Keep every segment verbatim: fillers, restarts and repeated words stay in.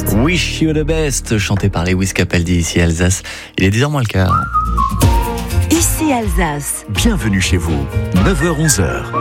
best. Wish you the best, chanté par Lewis Capaldi ici à Alsace. Il est dix heures moins le quart. Ici Alsace. Bienvenue chez vous, neuf heures onze heures.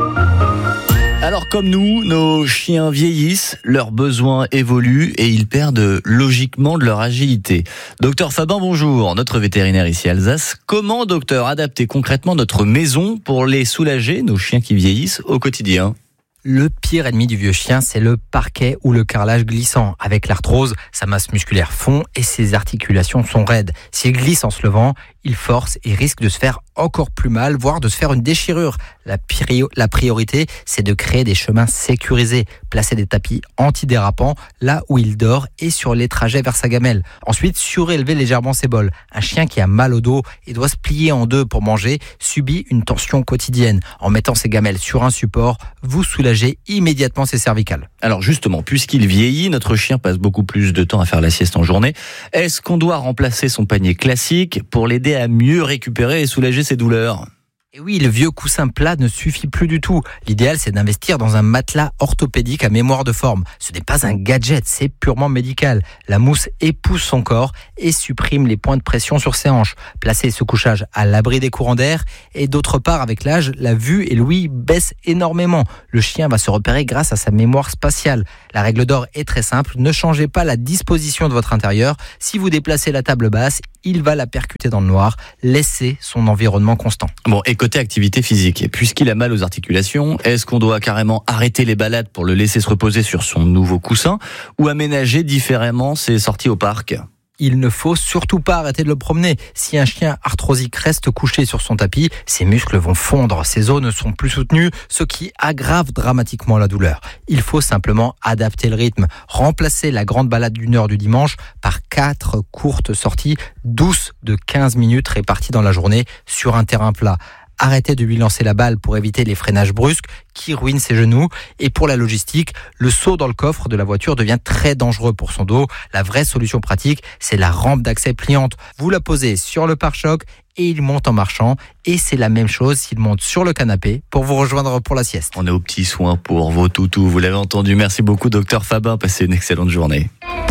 Alors comme nous, nos chiens vieillissent, leurs besoins évoluent et ils perdent logiquement de leur agilité. Docteur Fabin, bonjour, notre vétérinaire ici à Alsace. Comment, docteur, adapter concrètement notre maison pour les soulager, nos chiens qui vieillissent, au quotidien ? Le pire ennemi du vieux chien, c'est le parquet ou le carrelage glissant. Avec l'arthrose, sa masse musculaire fond et ses articulations sont raides. S'il glisse en se levant, il force et risque de se faire encore plus mal, voire de se faire une déchirure. La, prio- la priorité, c'est de créer des chemins sécurisés, placer des tapis antidérapants là où il dort et sur les trajets vers sa gamelle. Ensuite, surélever légèrement ses bols. Un chien qui a mal au dos et doit se plier en deux pour manger subit une tension quotidienne. En mettant ses gamelles sur un support, vous soulagez immédiatement ses cervicales. Alors justement, puisqu'il vieillit, notre chien passe beaucoup plus de temps à faire la sieste en journée. Est-ce qu'on doit remplacer son panier classique pour l'aider à mieux récupérer et soulager ses douleurs ? Et oui, le vieux coussin plat ne suffit plus du tout. L'idéal, c'est d'investir dans un matelas orthopédique à mémoire de forme. Ce n'est pas un gadget, c'est purement médical. La mousse épouse son corps et supprime les points de pression sur ses hanches. Placer ce couchage à l'abri des courants d'air. Et d'autre part, avec l'âge, la vue et l'ouïe baissent énormément. Le chien va se repérer grâce à sa mémoire spatiale. La règle d'or est très simple, ne changez pas la disposition de votre intérieur. Si vous déplacez la table basse, il va la percuter dans le noir. Laissez son environnement constant. Bon, et côté activité physique, puisqu'il a mal aux articulations, est-ce qu'on doit carrément arrêter les balades pour le laisser se reposer sur son nouveau coussin ou aménager différemment ses sorties au parc ? Il ne faut surtout pas arrêter de le promener. Si un chien arthrosique reste couché sur son tapis, ses muscles vont fondre, ses os ne sont plus soutenus, ce qui aggrave dramatiquement la douleur. Il faut simplement adapter le rythme, remplacer la grande balade d'une heure du dimanche par quatre courtes sorties douces de quinze minutes réparties dans la journée sur un terrain plat. Arrêtez de lui lancer la balle pour éviter les freinages brusques qui ruinent ses genoux. Et pour la logistique, le saut dans le coffre de la voiture devient très dangereux pour son dos. La vraie solution pratique, c'est la rampe d'accès pliante. Vous la posez sur le pare-choc et il monte en marchant. Et c'est la même chose s'il monte sur le canapé pour vous rejoindre pour la sieste. On est aux petits soins pour vos toutous, vous l'avez entendu. Merci beaucoup, docteur Fabin. Passez une excellente journée.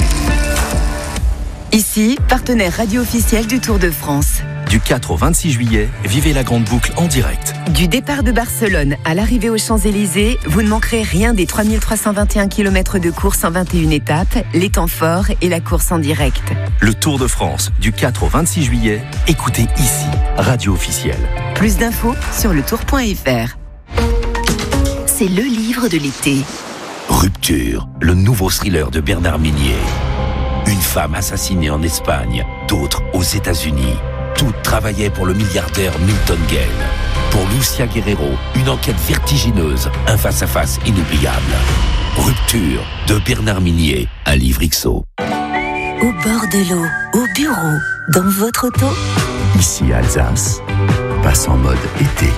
Ici, partenaire radio officiel du Tour de France. Du quatre au vingt-six juillet, vivez la grande boucle en direct. Du départ de Barcelone à l'arrivée aux Champs-Élysées, vous ne manquerez rien des trois mille trois cent vingt et un kilomètres de course en vingt et une étapes, les temps forts et la course en direct. Le Tour de France, du quatre au vingt-six juillet, écoutez ici, radio officielle. Plus d'infos sur le tour point f r. C'est le livre de l'été. Rupture, le nouveau thriller de Bernard Minier. Une femme assassinée en Espagne, d'autres aux États-Unis. Toutes travaillaient pour le milliardaire Milton Gale. Pour Lucia Guerrero, une enquête vertigineuse, un face-à-face inoubliable. Rupture de Bernard Minier, un livre X O. Au bord de l'eau, au bureau, dans votre auto. Ici Alsace, passe en mode été.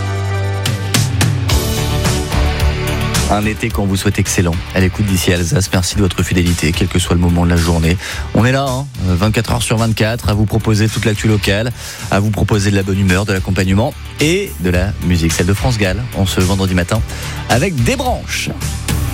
Un été qu'on vous souhaite excellent. À l'écoute d'ici Alsace, merci de votre fidélité, quel que soit le moment de la journée. On est là, hein, vingt-quatre heures sur vingt-quatre, à vous proposer toute l'actu locale, à vous proposer de la bonne humeur, de l'accompagnement et de la musique, celle de France Gall, en ce vendredi matin, avec des branches.